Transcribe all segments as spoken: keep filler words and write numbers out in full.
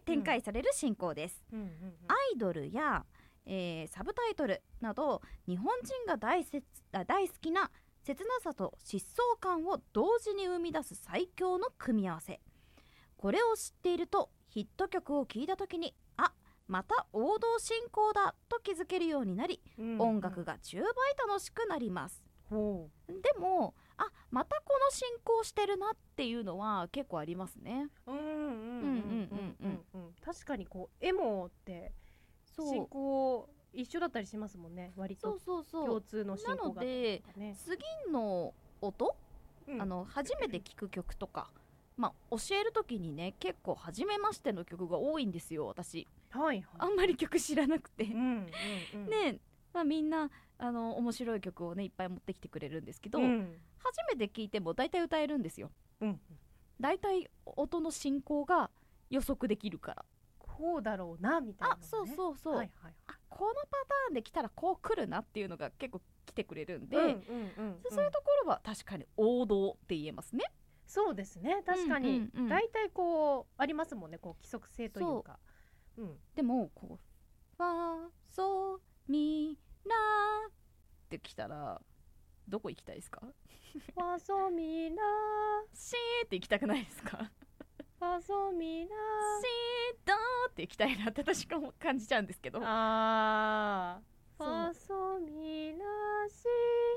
展開される進行です、 うんうんうん、 アイドルや、えー、サブタイトルなど日本人が 大, 切あ大好きな切なさと疾走感を同時に生み出す最強の組み合わせ。これを知っているとヒット曲を聴いた時にあまた王道進行だと気づけるようになり、うんうん、音楽がじゅうばい楽しくなります。 ほう。 でもあまたこの進行してるなっていうのは結構ありますね。 うんうんうんうんうんうん。確かにこうエモって進行一緒だったりしますもんね。割と共通の進行が、ね、 なので次の音、うん、あの初めて聴く曲とか、まあ、教える時にね結構初めましての曲が多いんですよ私、 はいはい、 あんまり曲知らなくて、うんうんうん、ね、まあ、みんなあの面白い曲をねいっぱい持ってきてくれるんですけど、うん、初めて聴いても大体歌えるんですよ、うん、大体音の進行が予測できるからこうだろうなみたいな、ね、 あそうそうそう、はいはい、あこのパターンで来たらこう来るなっていうのが結構来てくれるんで、うんうんうんうん、そういうところは確かに王道って言えますね。 そうですね確かに、うんうんうん、大体こうありますもんねこう規則性というか、 うん、でもこうファソミラって来たらどこ行きたいですか？ ファソミラシーって行きたくないですか？ ファソミラシードーって行きたいなって私も感じちゃうんですけど、 あーファソミラシ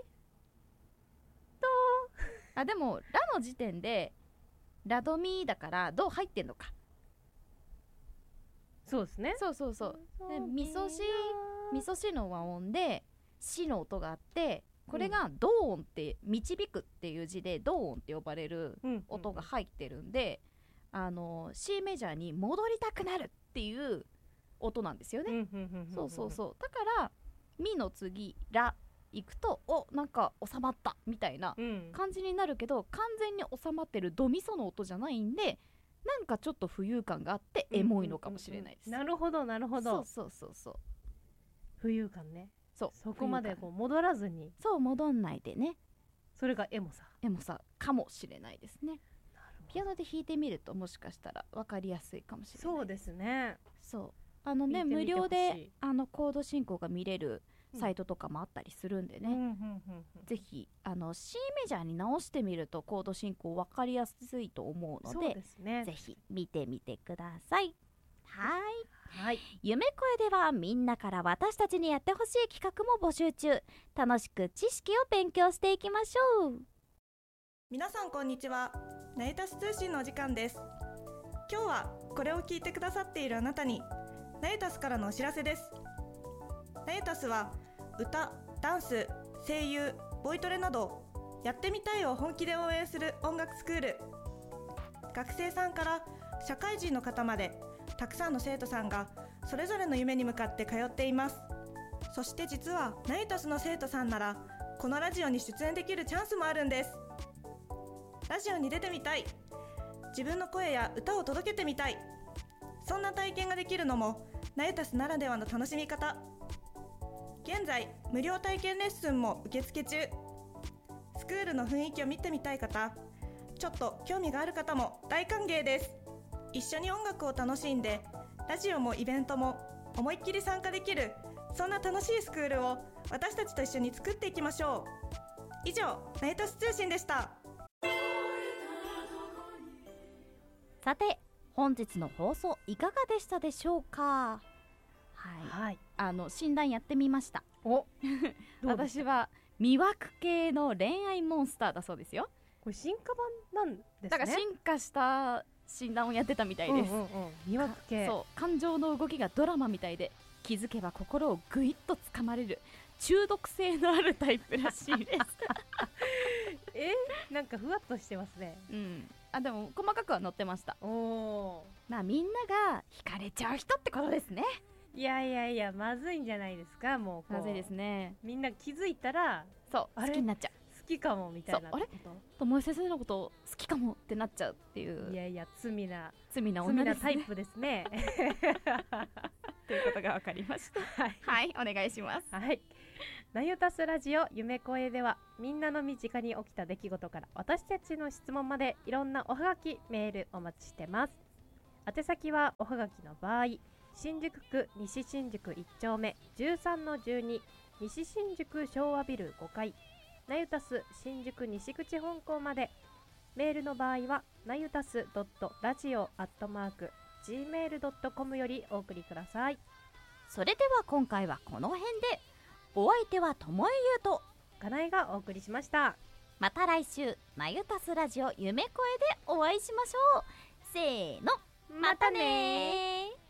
ドあでもラの時点でラドミだからド入ってんのか。 そうですね。 そうそうそうでミソシミソシの和音でシの音があってこれがドーンって導くっていう字でドーンって呼ばれる音が入ってるんで、うんうんうん、あの C メジャーに戻りたくなるっていう音なんですよね、うんうんうんうん、そうそうそうだからミの次ラ行くとおなんか収まったみたいな感じになるけど、うん、完全に収まってるドミソの音じゃないんでなんかちょっと浮遊感があってエモいのかもしれないです、 うんうんうんうん、なるほどなるほど。 そうそうそうそう浮遊感ね。 そうそこまでこう戻らずにそう戻んないでねそれがエモさエモさかもしれないですね。ピアノで弾いてみるともしかしたら分かりやすいかもしれない。 そうですね。 そうあのね無料であのコード進行が見れるサイトとかもあったりするんでね、うんうんうんうん、ぜひあの C メジャーに直してみるとコード進行分かりやすいと思うの で, そうですね、 ぜひ見てみてください。はいはい、 夢声ではみんなから私たちにやってほしい企画も募集中。楽しく知識を勉強していきましょう。 皆さんこんにちは。ナユタス通信のお時間です。今日はこれを聞いてくださっているあなたにナユタスからのお知らせです。ナユタスは歌、ダンス、声優、ボイトレなどやってみたいを本気で応援する音楽スクール。学生さんから社会人の方までたくさんの生徒さんがそれぞれの夢に向かって通っています。そして実はナユタスの生徒さんならこのラジオに出演できるチャンスもあるんです。ラジオに出てみたい、自分の声や歌を届けてみたい、そんな体験ができるのもナユタスならではの楽しみ方。現在無料体験レッスンも受付中。スクールの雰囲気を見てみたい方、ちょっと興味がある方も大歓迎です。一緒に音楽を楽しんでラジオもイベントも思いっきり参加できる、そんな楽しいスクールを私たちと一緒に作っていきましょう。以上、ナユタス通信でした。 さて本日の放送いかがでしたでしょうか。はい、はい、あの診断やってみました。 お私は魅惑系の恋愛モンスターだそうですよ。 これ進化版なんですね。 だから進化した診断をやってたみたいです、うんうんうん、 魅惑系。 そう感情の動きがドラマみたいで気づけば心をぐいっとつかまれる中毒性のあるタイプらしいですえなんかふわっとしてますね。 うんあでも細かくは載ってました。 おまあみんなが惹かれちゃう人ってことですね。 いやいやいやまずいんじゃないですか。もうまずいですね。 みんな気づいたらそう好きになっちゃう。 好きかもみたいなこと。 あれ友枝先生のこと好きかもってなっちゃうっていう。 いやいや罪な罪な女ですね。 罪なタイプですねということが分かりましたはい、はい、お願いします。 はい、ナユタスラジオ夢声ではみんなの身近に起きた出来事から私たちの質問までいろんなおはがきメールお待ちしてます。 宛先はおはがきの場合、新宿区西新宿いっ丁目 じゅうさんのじゅうに 西新宿昭和ビルごかい、ナユタス新宿西口本校まで。メールの場合はナユタス ラジオ アットマーク ジーメール ドットコム よりお送りください。 それでは今回はこの辺で。お相手はともえゆうとかなえがお送りしました。 また来週ナユタスラジオ夢声でお会いしましょう。せーの、またねー。